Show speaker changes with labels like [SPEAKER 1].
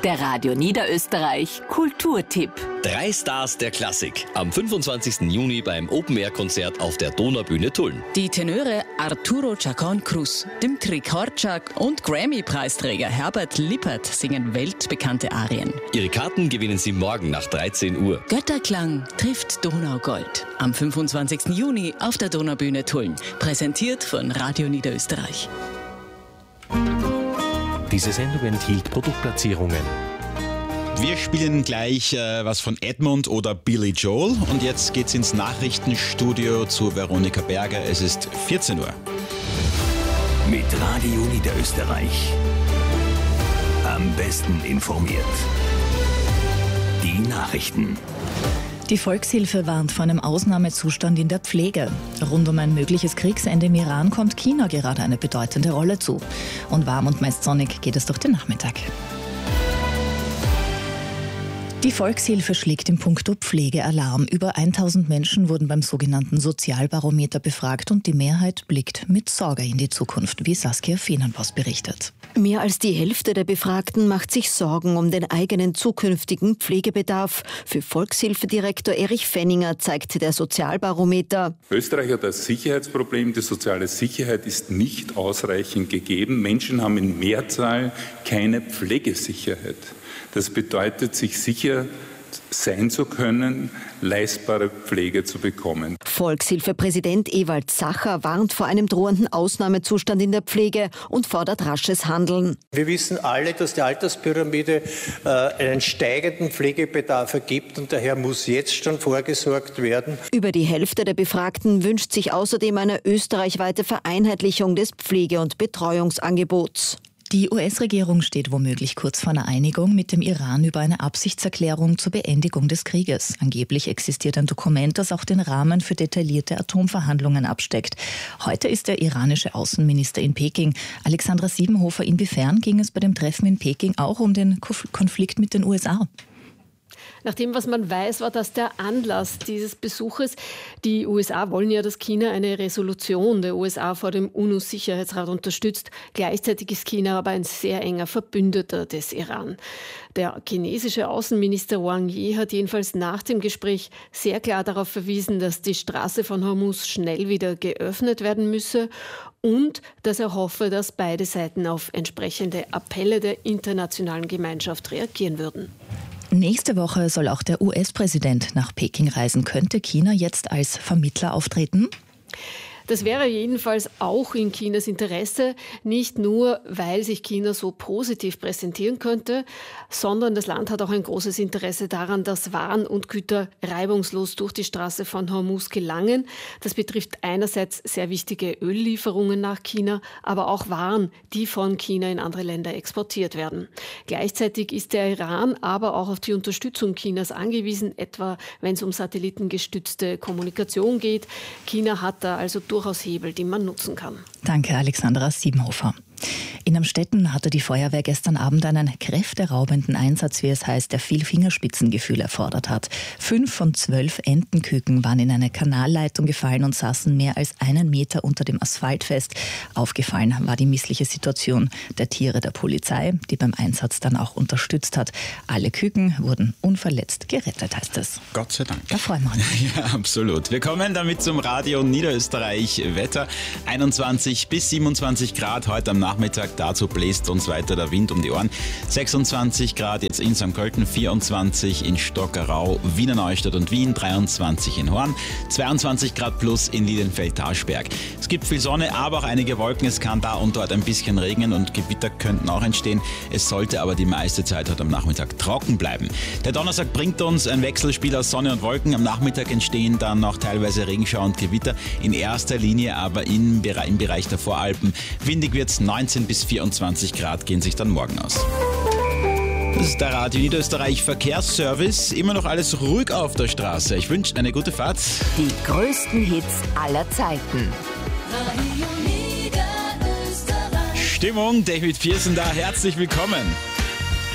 [SPEAKER 1] Der Radio Niederösterreich Kulturtipp.
[SPEAKER 2] 3 Stars der Klassik. Am 25. Juni beim Open-Air-Konzert auf der Donaubühne Tulln.
[SPEAKER 3] Die Tenöre Arturo Chacón Cruz, Dmitri Korczak und Grammy-Preisträger Herbert Lippert singen weltbekannte Arien.
[SPEAKER 2] Ihre Karten gewinnen Sie morgen nach 13 Uhr.
[SPEAKER 3] Götterklang trifft Donaugold. Am 25. Juni auf der Donaubühne Tulln. Präsentiert von Radio Niederösterreich.
[SPEAKER 4] Diese Sendung enthielt Produktplatzierungen.
[SPEAKER 5] Wir spielen gleich was von Edmund oder Billy Joel und jetzt geht's ins Nachrichtenstudio zu Veronika Berger. Es ist 14 Uhr.
[SPEAKER 6] Mit Radio Niederösterreich. Am besten informiert. Die Nachrichten.
[SPEAKER 7] Die Volkshilfe warnt vor einem Ausnahmezustand in der Pflege. Rund um ein mögliches Kriegsende im Iran kommt China gerade eine bedeutende Rolle zu. Und warm und meist sonnig geht es durch den Nachmittag. Die Volkshilfe schlägt im Punkto Pflege Alarm. Über 1000 Menschen wurden beim sogenannten Sozialbarometer befragt und die Mehrheit blickt mit Sorge in die Zukunft, wie Saskia Feenenbos berichtet.
[SPEAKER 8] Mehr als die Hälfte der Befragten macht sich Sorgen um den eigenen zukünftigen Pflegebedarf. Für Volkshilfedirektor Erich Fenninger zeigte der Sozialbarometer:
[SPEAKER 9] Österreich hat ein Sicherheitsproblem. Die soziale Sicherheit ist nicht ausreichend gegeben. Menschen haben in Mehrzahl keine Pflegesicherheit. Das bedeutet, sich sicher sein zu können, leistbare Pflege zu bekommen.
[SPEAKER 8] Volkshilfepräsident Ewald Sacher warnt vor einem drohenden Ausnahmezustand in der Pflege und fordert rasches Handeln.
[SPEAKER 10] Wir wissen alle, dass die Alterspyramide einen steigenden Pflegebedarf ergibt und daher muss jetzt schon vorgesorgt werden.
[SPEAKER 8] Über die Hälfte der Befragten wünscht sich außerdem eine österreichweite Vereinheitlichung des Pflege- und Betreuungsangebots.
[SPEAKER 7] Die US-Regierung steht womöglich kurz vor einer Einigung mit dem Iran über eine Absichtserklärung zur Beendigung des Krieges. Angeblich existiert ein Dokument, das auch den Rahmen für detaillierte Atomverhandlungen absteckt. Heute ist der iranische Außenminister in Peking. Alexandra Siebenhofer, inwiefern ging es bei dem Treffen in Peking auch um den Konflikt mit den USA?
[SPEAKER 11] Nach dem, was man weiß, war das der Anlass dieses Besuches. Die USA wollen ja, dass China eine Resolution der USA vor dem UNO-Sicherheitsrat unterstützt. Gleichzeitig ist China aber ein sehr enger Verbündeter des Iran. Der chinesische Außenminister Wang Yi hat jedenfalls nach dem Gespräch sehr klar darauf verwiesen, dass die Straße von Hormuz schnell wieder geöffnet werden müsse und dass er hoffe, dass beide Seiten auf entsprechende Appelle der internationalen Gemeinschaft reagieren würden.
[SPEAKER 7] Nächste Woche soll auch der US-Präsident nach Peking reisen. Könnte China jetzt als Vermittler auftreten?
[SPEAKER 11] Das wäre jedenfalls auch in Chinas Interesse, nicht nur, weil sich China so positiv präsentieren könnte, sondern das Land hat auch ein großes Interesse daran, dass Waren und Güter reibungslos durch die Straße von Hormuz gelangen. Das betrifft einerseits sehr wichtige Öllieferungen nach China, aber auch Waren, die von China in andere Länder exportiert werden. Gleichzeitig ist der Iran aber auch auf die Unterstützung Chinas angewiesen, etwa wenn es um satellitengestützte Kommunikation geht. China hat da also durchaus Hebel, die man nutzen kann.
[SPEAKER 7] Danke, Alexandra Siebenhofer. In Amstetten hatte die Feuerwehr gestern Abend einen kräfteraubenden Einsatz, wie es heißt, der viel Fingerspitzengefühl erfordert hat. 5 von 12 Entenküken waren in eine Kanalleitung gefallen und saßen mehr als 1 Meter unter dem Asphalt fest. Aufgefallen war die missliche Situation der Tiere der Polizei, die beim Einsatz dann auch unterstützt hat. Alle Küken wurden unverletzt gerettet, heißt es.
[SPEAKER 5] Gott sei Dank.
[SPEAKER 7] Da freuen wir uns.
[SPEAKER 5] Ja, absolut. Wir kommen damit zum Radio Niederösterreich Wetter. 21 bis 27 Grad heute am Nachmittag. Dazu bläst uns weiter der Wind um die Ohren. 26 Grad jetzt in St. Pölten, 24 in Stockerau, Wiener Neustadt und Wien, 23 in Horn, 22 Grad plus in Liedenfeld-Taschberg. Es gibt viel Sonne, aber auch einige Wolken. Es kann da und dort ein bisschen regnen und Gewitter könnten auch entstehen. Es sollte aber die meiste Zeit heute am Nachmittag trocken bleiben. Der Donnerstag bringt uns ein Wechselspiel aus Sonne und Wolken. Am Nachmittag entstehen dann noch teilweise Regenschauer und Gewitter. In erster Linie aber im Bereich der Voralpen. Windig wird es 19 bis 24 Grad gehen sich dann morgen aus. Das ist der Radio Niederösterreich Verkehrsservice. Immer noch alles ruhig auf der Straße. Ich wünsche eine gute Fahrt.
[SPEAKER 1] Die größten Hits aller Zeiten.
[SPEAKER 5] Stimmung, David Pearson da. Herzlich willkommen.